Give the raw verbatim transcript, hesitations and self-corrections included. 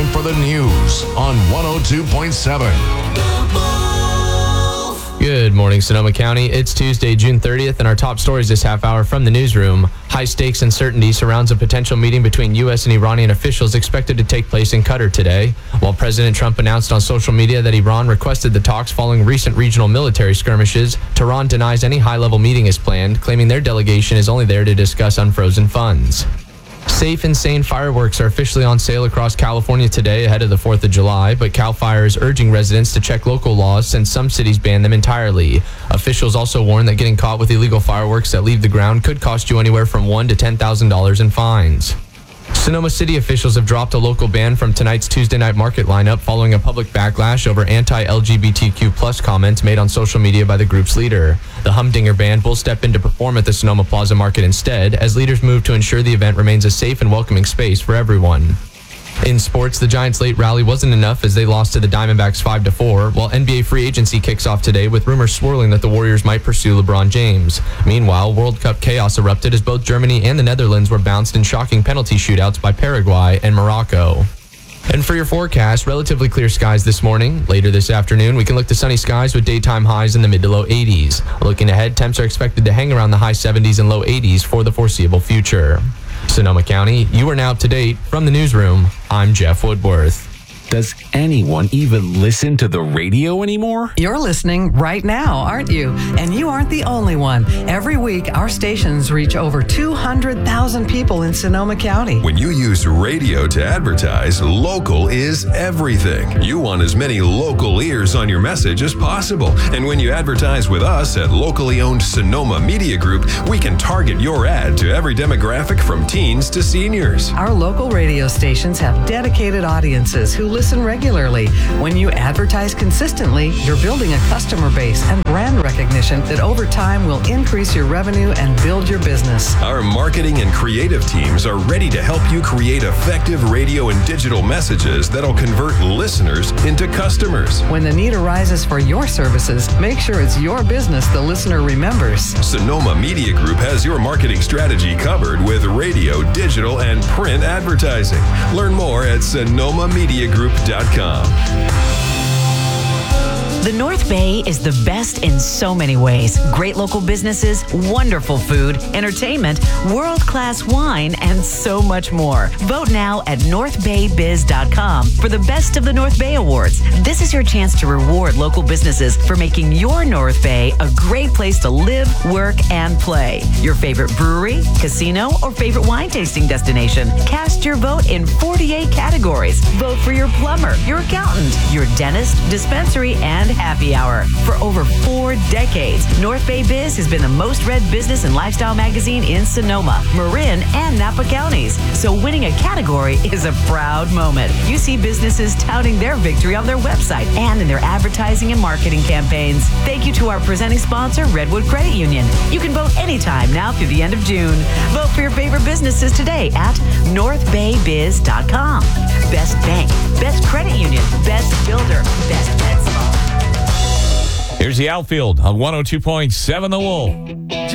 time for the news on one oh two point seven. Good morning, Sonoma County. It's Tuesday, June thirtieth, and our top stories this half hour from the newsroom. High stakes uncertainty surrounds a potential meeting between U S and Iranian officials expected to take place in Qatar today. While President Trump announced on social media that Iran requested the talks following recent regional military skirmishes, Tehran denies any high-level meeting is planned, claiming their delegation is only there to discuss unfrozen funds. Safe and sane fireworks are officially on sale across California today ahead of the fourth of July, but CAL FIRE is urging residents to check local laws since some cities ban them entirely. Officials also warn that getting caught with illegal fireworks that leave the ground could cost you anywhere from one thousand to ten thousand dollars in fines. Sonoma City officials have dropped a local ban from tonight's Tuesday night market lineup following a public backlash over anti-L G B T Q plus comments made on social media by the group's leader. The Humdinger Band will step in to perform at the Sonoma Plaza Market instead, as leaders move to ensure the event remains a safe and welcoming space for everyone. In sports, the Giants' late rally wasn't enough as they lost to the Diamondbacks five to four, while N B A free agency kicks off today with rumors swirling that the Warriors might pursue LeBron James. Meanwhile, World Cup chaos erupted as both Germany and the Netherlands were bounced in shocking penalty shootouts by Paraguay and Morocco. And for your forecast, relatively clear skies this morning. Later this afternoon, we can look to sunny skies with daytime highs in the mid to low eighties. Looking ahead, temps are expected to hang around the high seventies and low eighties for the foreseeable future. Sonoma County, you are now up to date. From the newsroom, I'm Jeff Woodworth. Does anyone even listen to the radio anymore? You're listening right now, aren't you? And you aren't the only one. Every week, our stations reach over two hundred thousand people in Sonoma County. When you use radio to advertise, local is everything. You want as many local ears on your message as possible. And when you advertise with us at locally owned Sonoma Media Group, we can target your ad to every demographic from teens to seniors. Our local radio stations have dedicated audiences who listen Listen regularly. When you advertise consistently, you're building a customer base and brand recognition that over time will increase your revenue and build your business. Our marketing and creative teams are ready to help you create effective radio and digital messages that'll convert listeners into customers. When the need arises for your services, make sure it's your business the listener remembers. Sonoma Media Group has your marketing strategy covered with radio, digital, and print advertising. Learn more at sonoma media group dot com. The North Bay is the best in so many ways. Great local businesses, wonderful food, entertainment, world-class wine, and so much more. Vote now at north bay biz dot com for the Best of the North Bay Awards. This is your chance to reward local businesses for making your North Bay a great place to live, work, and play. Your favorite brewery, casino, or favorite wine tasting destination. Cast your vote in forty-eight categories. Vote for your plumber, your accountant, your dentist, dispensary, and happy hour. For over four decades, North Bay Biz has been the most read business and lifestyle magazine in Sonoma, Marin, and Napa counties. So winning a category is a proud moment. You see businesses touting their victory on their website and in their advertising and marketing campaigns. Thank you to our presenting sponsor, Redwood Credit Union. You can vote anytime now through the end of June. Vote for your favorite businesses today at north bay biz dot com. Best bank, best credit union, best builder, best PetSmart. Here's the outfield on one oh two point seven The Wolf.